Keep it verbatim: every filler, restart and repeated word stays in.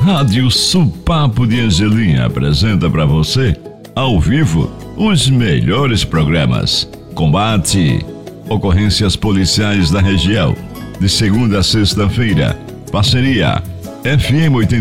Rádio Supapo de Angelim apresenta para você, ao vivo, os melhores programas. Combate, ocorrências policiais da região, de segunda a sexta-feira. Parceria F M oitenta